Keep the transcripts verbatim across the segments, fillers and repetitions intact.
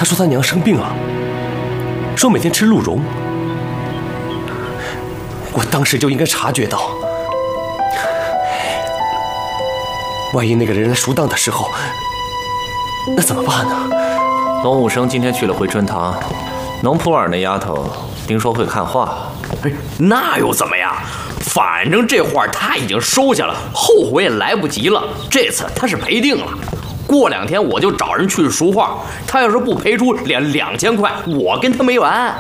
他说他娘生病了，说每天吃鹿茸。我当时就应该察觉到，万一那个人来赎当的时候，那怎么办呢？ 龙武生今天去了回春堂，农普洱那丫头听说会看画。 哎，那又怎么样？反正这画他已经收下了，后悔也来不及了。这次他是赔定了。过两天我就找人去赎画，他要是不赔出两两千块，我跟他没完。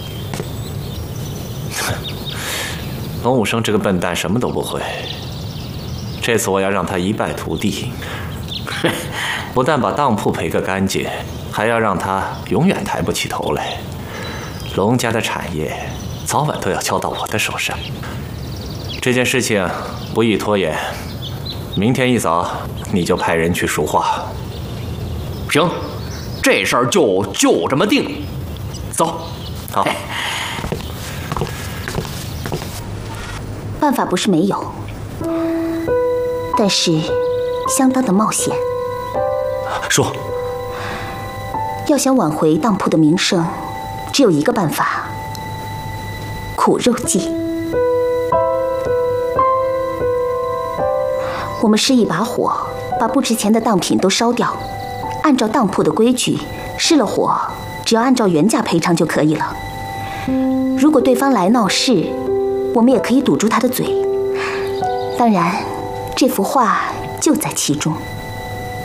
龙武生这个笨蛋什么都不会，这次我要让他一败涂地。不但把当铺赔个干净，还要让他永远抬不起头来。龙家的产业早晚都要交到我的手上。这件事情不宜拖延，明天一早你就派人去赎画。 行，这事儿就就这么定。走。 好。 办法不是没有，但是相当的冒险。 说， 要想挽回当铺的名声，只有一个办法：苦肉计。我们施一把火，把不值钱的当品都烧掉，按照当铺的规矩，失了火，只要按照原价赔偿就可以了。如果对方来闹事，我们也可以堵住他的嘴。当然，这幅画就在其中。